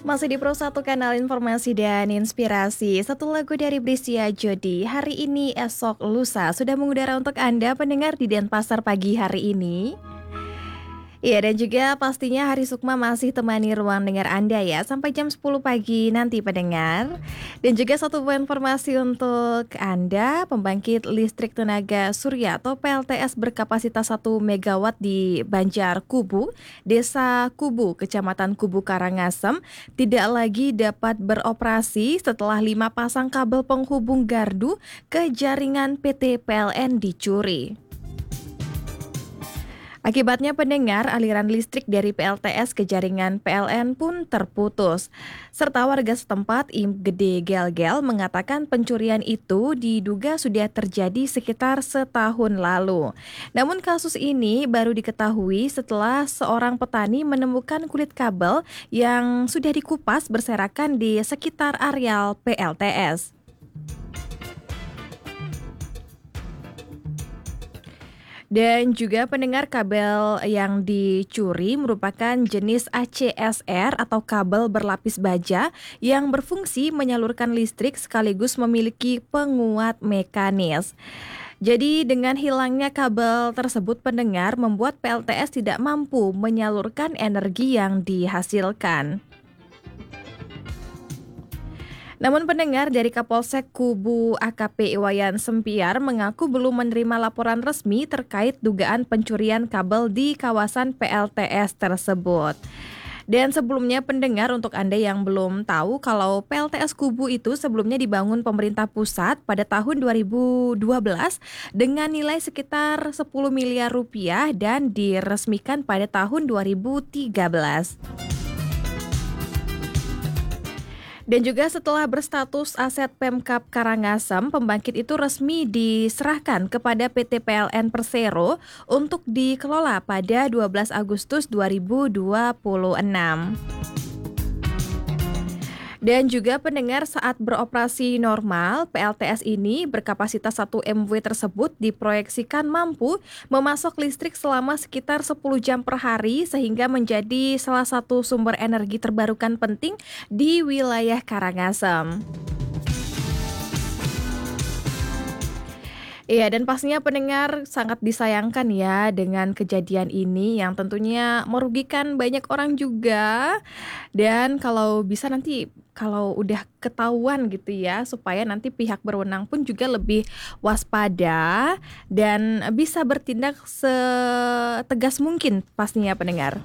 Masih di Pro 1 Kanal Informasi dan Inspirasi. Satu lagu dari Brisya Jodi. Hari ini, esok, lusa sudah mengudara untuk Anda pendengar di Denpasar pagi hari ini. Iya, dan juga pastinya Hari Sukma masih temani ruang dengar Anda ya sampai jam 10 pagi nanti pendengar. Dan juga satu buah informasi untuk Anda, pembangkit listrik tenaga surya atau PLTS berkapasitas 1 megawatt di Banjar Kubu, Desa Kubu, Kecamatan Kubu Karangasem tidak lagi dapat beroperasi setelah 5 pasang kabel penghubung gardu ke jaringan PT PLN dicuri. Akibatnya pendengar aliran listrik dari PLTS ke jaringan PLN pun terputus. Serta warga setempat Gede Gel-Gel mengatakan pencurian itu diduga sudah terjadi sekitar setahun lalu. Namun kasus ini baru diketahui setelah seorang petani menemukan kulit kabel yang sudah dikupas berserakan di sekitar areal PLTS. Dan juga pendengar kabel yang dicuri merupakan jenis ACSR atau kabel berlapis baja yang berfungsi menyalurkan listrik sekaligus memiliki penguat mekanis. Jadi dengan hilangnya kabel tersebut pendengar membuat PLTS tidak mampu menyalurkan energi yang dihasilkan. Namun pendengar dari Kapolsek Kubu AKP Iwayan Sempiar mengaku belum menerima laporan resmi terkait dugaan pencurian kabel di kawasan PLTS tersebut. Dan sebelumnya pendengar, untuk Anda yang belum tahu kalau PLTS Kubu itu sebelumnya dibangun pemerintah pusat pada tahun 2012 dengan nilai sekitar 10 miliar rupiah dan diresmikan pada tahun 2013. Dan juga setelah berstatus aset Pemkab Karangasem, pembangkit itu resmi diserahkan kepada PT PLN Persero untuk dikelola pada 12 Agustus 2026. Dan juga pendengar, saat beroperasi normal, PLTS ini berkapasitas 1 MW tersebut diproyeksikan mampu memasok listrik selama sekitar 10 jam per hari sehingga menjadi salah satu sumber energi terbarukan penting di wilayah Karangasem. Iya, dan pastinya pendengar sangat disayangkan ya dengan kejadian ini yang tentunya merugikan banyak orang juga. Dan kalau bisa nanti kalau udah ketahuan gitu ya, supaya nanti pihak berwenang pun juga lebih waspada dan bisa bertindak setegas mungkin pastinya pendengar.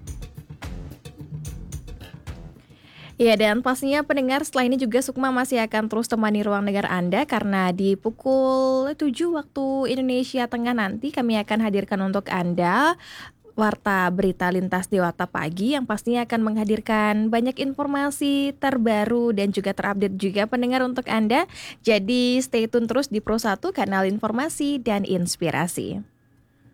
Iya, dan pastinya pendengar setelah ini juga Sukma masih akan terus temani ruang dengar Anda karena di pukul 7 waktu Indonesia Tengah nanti kami akan hadirkan untuk Anda Warta Berita Lintas Dewata Pagi yang pastinya akan menghadirkan banyak informasi terbaru dan juga terupdate juga pendengar untuk Anda. Jadi stay tune terus di Pro 1 Kanal Informasi dan Inspirasi.